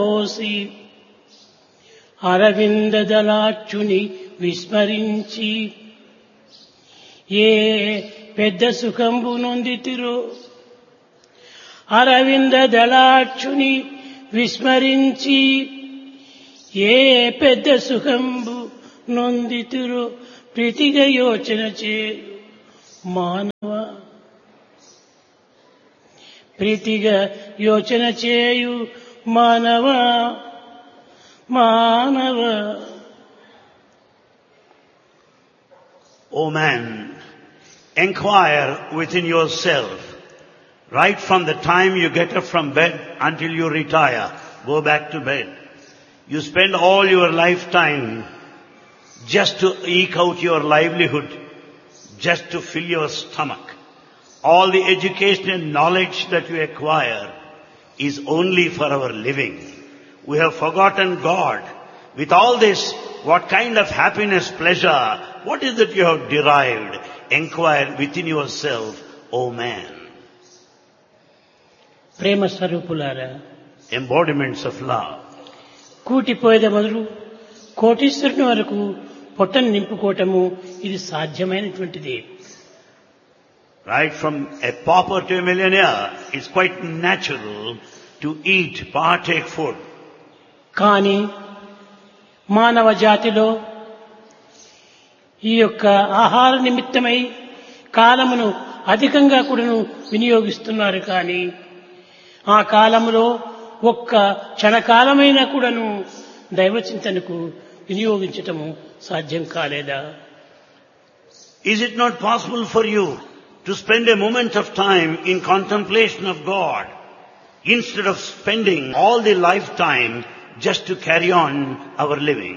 OC Aravinda దళాక్షుని విస్మరించి ఏ పెద్ద సుఖంబు నొందితిరో అరవింద దళాక్షుని విస్మరించి ఏ పెద్ద సుఖంబు నొందితిరో ప్రీతిగా యోచన చేయు మానవ ప్రీతిగా యోచన చేయు మానవ మానవ. O man, inquire within yourself, right from the time you get up from bed until you retire, go back to bed. You spend all your lifetime just to eke out your livelihood, just to fill your stomach. All the education and knowledge that you acquire is only for our living. We have forgotten God. With all this, what kind of happiness, pleasure, what is that you have derived? Inquire within yourself, O man. ప్రేమ స్వరూపులారా, Embodiments of love. కూటిపోయేద మొదలు కోటీశ్వరుని వరకు పొట్టను నింపుకోవటము ఇది సాధ్యమైనటువంటిది. Right from a pauper to a millionaire, it's quite natural to eat, partake food. కానీ మానవ జాతిలో ఈ యొక్క ఆహార నిమిత్తమై కాలమును అధికంగా కూడాను వినియోగిస్తున్నారు. కానీ ఆ కాలములో ఒక్క క్షణకాలమైనా కూడాను దైవచింతనకు వినియోగించటము సాధ్యం కాలేదా? Is it not possible for you to spend a moment of time in contemplation of God instead of spending all the lifetime just to carry on our living?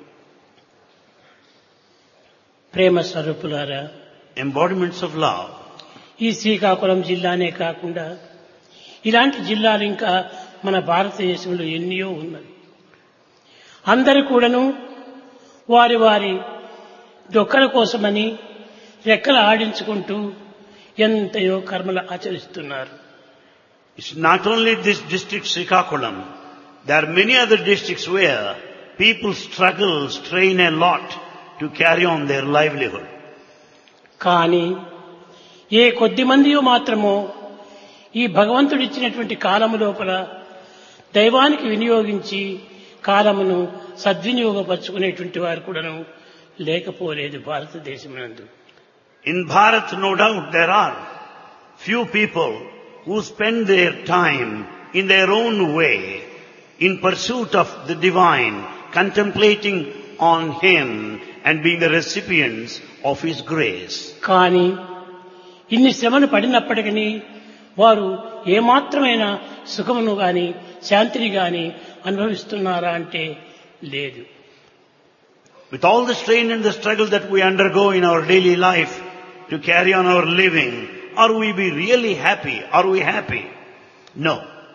ప్రేమ స్వరూపులారా, Embodiments of love. ఈ శ్రీకాకుళం జిల్లానే కాకుండా ఇలాంటి జిల్లాలు ఇంకా మన భారతదేశంలో ఎన్నో ఉన్నాయి. అందరూ కూడాను వారి వారి డొక్కల కోసమని రెక్కలు ఆడించుకుంటూ ఎంతయో కర్మలు ఆచరిస్తున్నారు. It's not only this district Srikakulam. There are many other districts where people struggle, strain a lot to carry on their livelihood. కానీ ఏ కొద్ది మందియో మాత్రమో ఈ భగవంతుడు ఇచ్చినటువంటి కాలము లోపల దైవానికి వినియోగించి కాలమును సద్వినియోగపరుచుకునేటువంటి వారు కూడాను లేకపోలేదు భారతదేశమునందు. In Bharat, no doubt, there are few people who spend their time in their own way in pursuit of the divine, contemplating on Him and being the recipients of His grace. కానీ ఇన్ని శ్రమలు పడినప్పటికీ వారు ఏమాత్రమైన సుఖమును గాని శాంతిని గాని అనుభవిస్తున్నారా అంటే లేదు. With all the strain and the struggle that we undergo in our daily life to carry on our living, are we be really happy? Are we happy? No.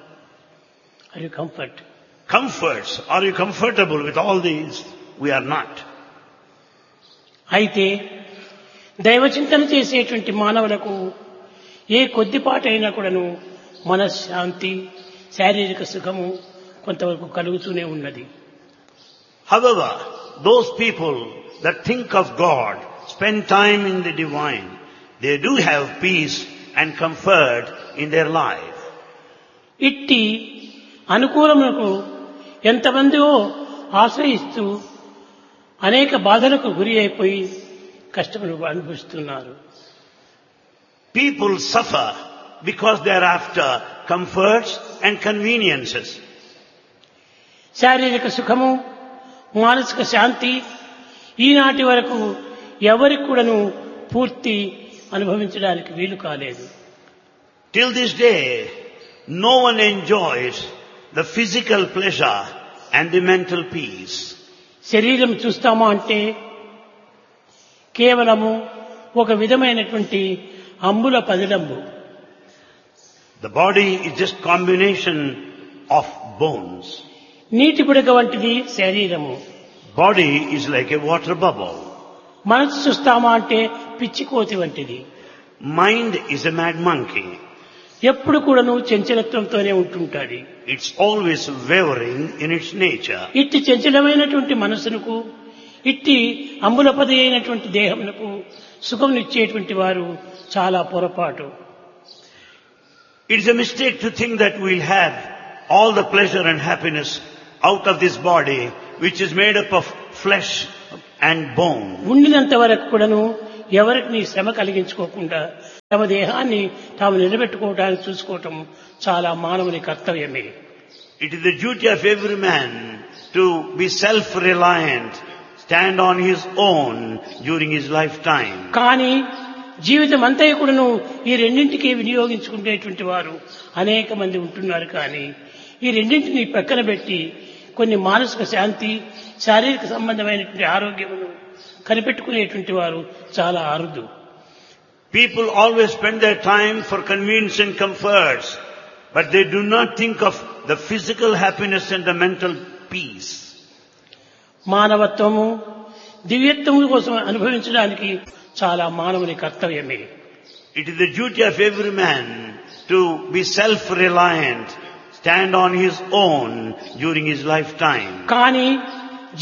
Are you comfort? Comforts. Are you comfortable with all these? We are not. అయితే దైవచింతన చేసేటువంటి మానవులకు ఏ కొద్దిపాటైనా కూడాను మనశ్శాంతి శారీరక సుఖము కొంతవరకు కలుగుతూనే ఉన్నది. However, those people that think of God, spend time in the divine, they do have peace and comfort in their life. ఇట్టి అనుకూలములకు ఎంతమందో ఆశ్రయిస్తూ అనేక బాధలకు గురి అయిపోయి కష్టములు అనుభవిస్తున్నారు. People suffer because they are after comforts and conveniences. శారీరక సుఖము మానసిక శాంతి ఈనాటి వరకు ఎవరికి కూడాను పూర్తి అనుభవించడానికి వీలు కాలేదు. Till this day, no one enjoys the physical pleasure and the mental peace. శరీరం చూస్తామా అంటే కేవలము ఒక విధమైనటువంటి అంబుల పదిలంబు. The body is just combination of bones. నీటి బుడగ వంటిది శరీరము. Body is like a water bubble. మనసు చూస్తామా అంటే పిచ్చి కోతి వంటిది. Mind is a mad monkey. ఎప్పుడు కూడాను చంచలత్వంతోనే ఉంటుంటాది. It's always wavering in its nature. ఇట్టి చంచలమైనటువంటి మనసునకు, ఇట్టి అంబులపది అయినటువంటి దేహమునకు సుఖం ఇచ్చేటువంటి వారు చాలా పొరపాటు. It's a mistake to think that we'll have all the pleasure and happiness out of this body, which is made up of flesh and bone. ఉండినంత వరకు కూడాను ఎవరికి నీ శ్రమ కలిగించుకోకుండా తమ దేహాన్ని తాము నిలబెట్టుకోవడానికి చూసుకోవటం చాలా మానవుని కర్తవ్యమే. It is the duty of every man to be self-reliant, stand on his own during his lifetime. కానీ జీవితం అంతా కూడాను ఈ రెండింటికి వినియోగించుకునేటువంటి వారు అనేక మంది ఉంటున్నారు. కానీ ఈ రెండింటిని పక్కన పెట్టి కొన్ని మానసిక శాంతి, శారీరక సంబంధమైనటువంటి ఆరోగ్యమును కనిపెట్టుకునేటువంటి వారు చాలా అరుదు. People always spend their time for convenience and comforts, but they do not think of the physical happiness and the mental peace. మానవత్వము, దివ్యత్వము కోసం అనుభవించడానికి చాలా మానవుని కర్తవ్యమే. It is the duty of every man to be self-reliant, stand on his own during his lifetime. కానీ